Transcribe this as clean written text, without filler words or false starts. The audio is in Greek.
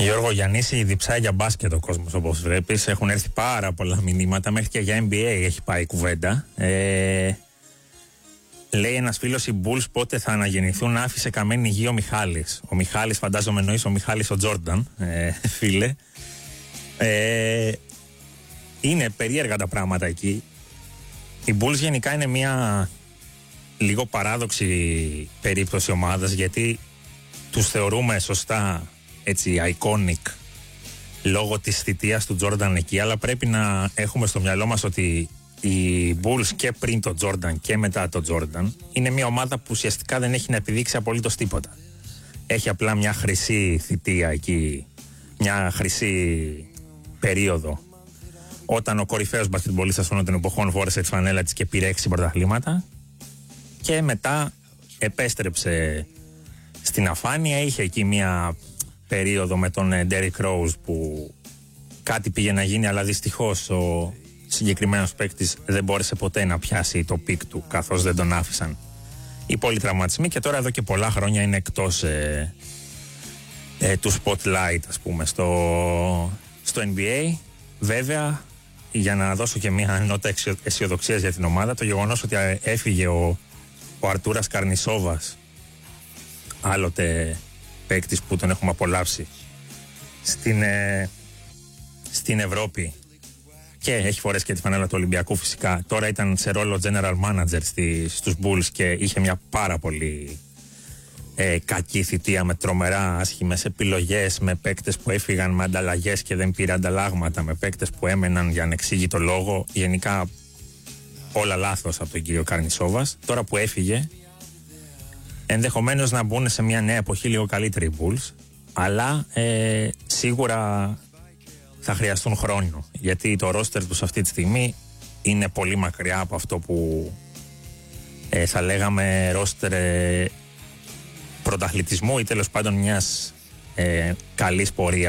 Γιώργο Γιαννήση, διψάει για μπάσκετ ο κόσμος, όπως βλέπεις. Έχουν έρθει πάρα πολλά μηνύματα, μέχρι και για NBA έχει πάει κουβέντα. Λέει ένας φίλος, οι Bulls πότε θα αναγεννηθούν, άφησε καμένη γη ο Μιχάλης. Ο Μιχάλης, φαντάζομαι εννοείς ο Μιχάλης ο Τζόρνταν, φίλε. Είναι περίεργα τα πράγματα εκεί. Οι Bulls γενικά είναι μια λίγο παράδοξη περίπτωση ομάδας, γιατί τους θεωρούμε σωστά έτσι iconic λόγω της θητείας του Τζόρνταν εκεί, αλλά πρέπει να έχουμε στο μυαλό μας ότι οι Bulls και πριν τον Τζόρνταν και μετά τον Τζόρνταν είναι μια ομάδα που ουσιαστικά δεν έχει να επιδείξει απολύτως τίποτα. Έχει απλά μια χρυσή θητεία εκεί, μια χρυσή περίοδο, όταν ο κορυφαίος μπασκετμπολίστας όλων των εποχών φόρεσε τη φανέλα της και πήρε 6 πρωταθλήματα, και μετά επέστρεψε στην αφάνεια. Είχε εκεί μια περίοδο με τον Derrick Rose που κάτι πήγε να γίνει, αλλά δυστυχώς ο συγκεκριμένος παίκτης δεν μπόρεσε ποτέ να πιάσει το πικ του, καθώς δεν τον άφησαν οι πολλοί τραυματισμοί, και τώρα εδώ και πολλά χρόνια είναι εκτός του spotlight, ας πούμε, στο NBA. Βέβαια, για να δώσω και μια νότα αισιοδοξίας για την ομάδα, το γεγονός ότι έφυγε ο Αρτούρας Καρνισόβας, άλλοτε παίκτης που τον έχουμε απολαύσει στην Ευρώπη και έχει φορέσει και τη φανέλα του Ολυμπιακού φυσικά. Τώρα ήταν σε ρόλο general manager στους Bulls και είχε μια πάρα πολύ κακή θητεία, με τρομερά άσχημες επιλογές, με παίκτες που έφυγαν με ανταλλαγές και δεν πήρε ανταλλάγματα, με παίκτες που έμεναν για ανεξήγητο λόγο. Γενικά όλα λάθος από τον κύριο Καρνισόβας. Τώρα που έφυγε, ενδεχομένως να μπουν σε μια νέα εποχή λίγο καλύτεροι οι Bulls, αλλά σίγουρα θα χρειαστούν χρόνο, γιατί το roster τους αυτή τη στιγμή είναι πολύ μακριά από αυτό που θα λέγαμε roster πρωταθλητισμού ή τέλος πάντων μιας καλής πορείας